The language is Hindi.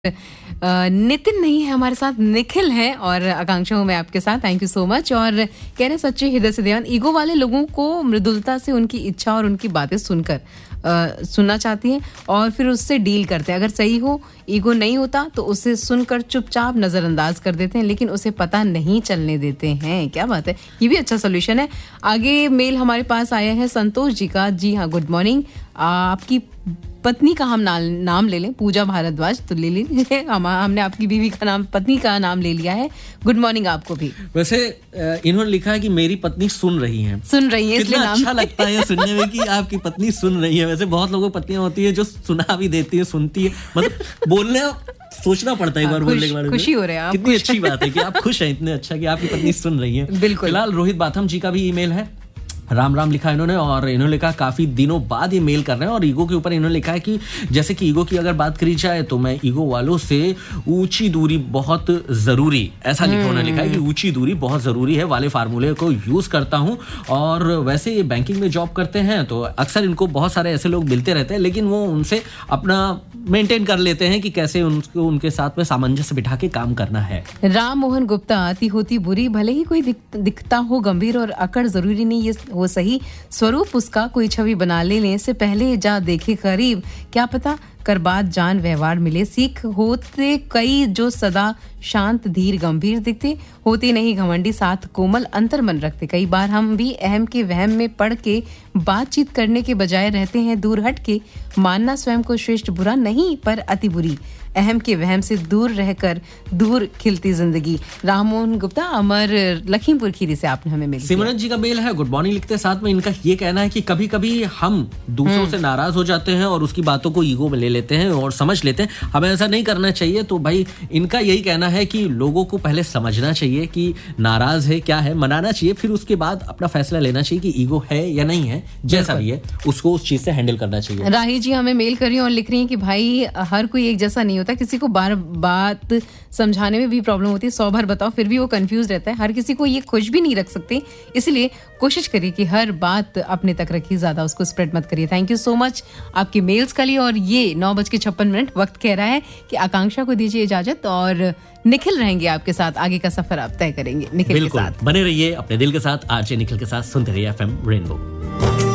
नितिन नहीं है हमारे साथ, निखिल है और आकांक्षा हूँ मैं आपके साथ। Thank you so much. और कह रहे सच्चे हृदय से दयान, ईगो वाले लोगों को मृदुलता से उनकी इच्छा और उनकी बातें सुनकर सुनना चाहती हैं और फिर उससे डील करते हैं। अगर सही हो, ईगो नहीं होता तो उसे सुनकर चुपचाप नजरअंदाज कर देते हैं, लेकिन उसे पता नहीं चलने देते हैं। क्या बात है, ये भी अच्छा सोल्यूशन है। आगे मेल हमारे पास आया है संतोष जी का। जी हाँ, गुड मॉर्निंग। आपकी पत्नी का हम नाम ले लें, पूजा भारद्वाज, तो ले लीजिए। हमने आपकी बीवी का नाम, पत्नी का नाम ले लिया है। गुड मॉर्निंग आपको भी। वैसे इन्होंने लिखा है कि मेरी पत्नी सुन रही है, इसलिए नाम अच्छा लगता है सुनने में कि आपकी पत्नी सुन रही है। वैसे बहुत लोगों की पत्नियां होती है जो सुना भी देती है, सुनती है, मतलब बोलने सोचना पड़ता है एक बार बोलने के बाद। खुशी हो रहे हैं आप। कितनी अच्छी बात है कि आप खुश हैं, इतने अच्छा कि आपकी पत्नी सुन रही है। बिल्कुल। फिलहाल रोहित बाथम जी का भी ईमेल है, राम राम लिखा इन्होंने, और इन्होंने लिखा काफी दिनों बाद ये मेल कर रहे हैं। और ईगो के ऊपर इन्होंने लिखा है कि जैसे कि ईगो की अगर बात करी जाए तो मैं ईगो वालों से ऊंची दूरी बहुत जरूरी, ऐसा लिखा उन्होंने लिखा है कि ऊंची दूरी बहुत जरूरी है वाले फार्मूले को यूज करता हूं। और वैसे ये बैंकिंग में जॉब करते हैं तो अक्सर इनको बहुत सारे ऐसे लोग मिलते रहते हैं, लेकिन वो उनसे अपना मेंटेन कर लेते हैं कि कैसे उनको उनके साथ में सामंजस्य बिठा के काम करना है। राम मोहन गुप्ता, आती होती बुरी, भले ही कोई दिखता हो गंभीर और अकड़, जरूरी नहीं ये वो सही स्वरूप उसका, कोई छवि बना लेने से पहले जा देखे करीब, क्या पता कर बात जान व्यवहार मिले। सीख होते कई जो सदा शांत धीर गंभीर दिखते, होते नहीं घमंडी साथ कोमल अंतर मन रखते। कई बार हम भी अहम के वहम में पड़ के बातचीत करने के बजाय रहते हैं दूर हट के। मानना स्वयं को श्रेष्ठ बुरा नहीं पर अति बुरी, अहम के वहम से दूर रहकर दूर खिलती जिंदगी। राममोहन गुप्ता, अमर, लखीमपुर खीरी से आपने हमें मेल किया। सिमरन जी का मेल है, गुड मॉर्निंग लिखते साथ में इनका ये कहना है कि कभी कभी हम दूसरों से नाराज हो जाते हैं और उसकी बातों को ईगो में ले लेते हैं और समझ लेते हैं। हमें ऐसा नहीं करना चाहिए। तो भाई इनका यही कहना है कि लोगों को पहले समझना चाहिए कि नाराज है क्या है, मनाना चाहिए, फिर उसके बाद अपना फैसला लेना चाहिए कि ईगो है या नहीं है। जैसा भी है उसको उस चीज से हैंडल करना चाहिए। राही जी हमें मेल कर रही हैं और लिख रही हैं कि भाई हर कोई एक जैसा नहीं होता, किसी को बार बात समझाने में भी प्रॉब्लम होती है, 100 बार बताओ फिर भी वो कंफ्यूज रहता है। हर किसी को ये खुश भी नहीं रख सकते, इसलिए कोशिश करिए कि हर बात अपने तक रखिए, ज्यादा उसको स्प्रेड मत करिए। थैंक यू सो मच आपके मेल्स के लिए। और ये 9:56 वक्त कह रहा है कि आकांक्षा को दीजिए इजाजत और निखिल रहेंगे आपके साथ। आगे का सफर आप तय करेंगे निखिल के साथ। बने रहिए अपने दिल के साथ, आरजे निखिल के साथ। सुनते रहिए एफएम रेनबो।